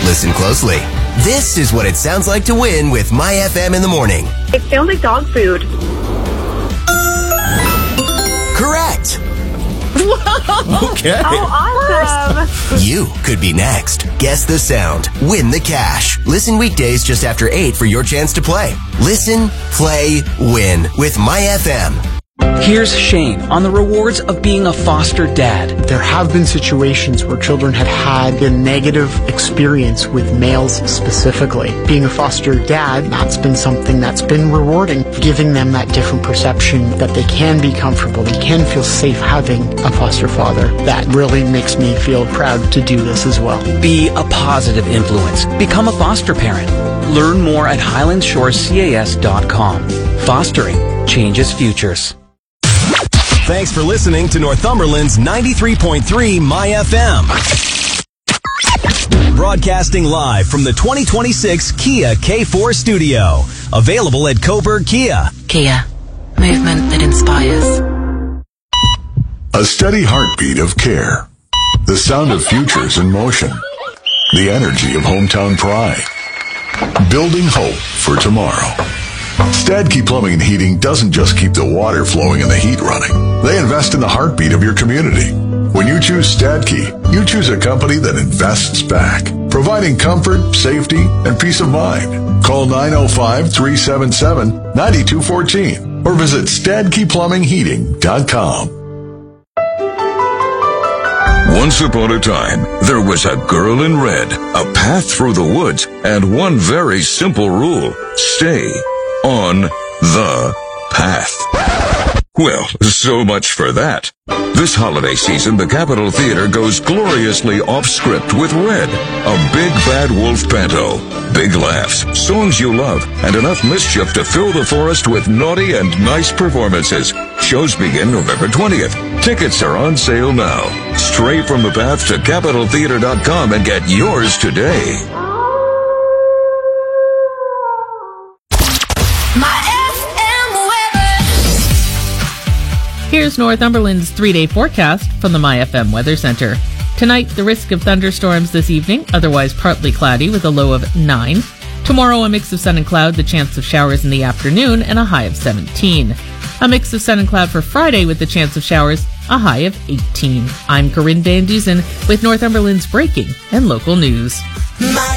Listen closely. This is what it sounds like to win with My FM in the morning. It sounds like dog food. Correct. Okay. Oh, awesome. You could be next. Guess the sound. Win the cash. Listen weekdays just after 8 for your chance to play. Listen, play, win with My FM. Here's Shane on the rewards of being a foster dad. There have been situations where children have had a negative experience with males specifically. Being a foster dad, that's been something that's been rewarding, giving them that different perception that they can be comfortable, they can feel safe having a foster father. That really makes me feel proud to do this as well. Be a positive influence. Become a foster parent. Learn more at HighlandsShoresCAS.com. Fostering changes futures. Thanks for listening to Northumberland's 93.3 My FM. Broadcasting live from the 2026 Kia K4 studio. Available at Coburg Kia. Kia. Movement that inspires. A steady heartbeat of care. The sound of futures in motion. The energy of hometown pride. Building hope for tomorrow. Stadke Plumbing and Heating doesn't just keep the water flowing and the heat running. They invest in the heartbeat of your community. When you choose Stadke, you choose a company that invests back, providing comfort, safety, and peace of mind. Call 905-377-9214 or visit StadkePlumbingHeating.com. Once upon a time, there was a girl in red, a path through the woods, and one very simple rule: stay on the path. Well, so much for that. This holiday season, the Capitol Theater goes gloriously off script with Red, a big bad wolf panto. Big laughs, songs you love, and enough mischief to fill the forest with naughty and nice performances. Shows begin November 20th. Tickets are on sale now. Stray from the path to CapitolTheater.com and get yours today. Here's Northumberland's 3-day forecast from the My FM Weather Center. Tonight, the risk of thunderstorms this evening, otherwise partly cloudy with a low of 9. Tomorrow, a mix of sun and cloud, the chance of showers in the afternoon, and a high of 17. A mix of sun and cloud for Friday with the chance of showers, a high of 18. I'm Corinne Van Dusen with Northumberland's breaking and local news. My